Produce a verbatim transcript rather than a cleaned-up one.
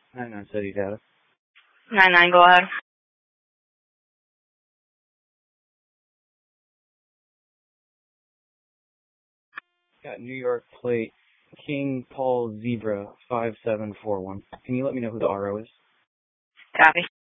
nine nine City data. nine nine, go ahead. Got New York plate King Paul Zebra five seven four one. Can you let me know who the R O is? Copy.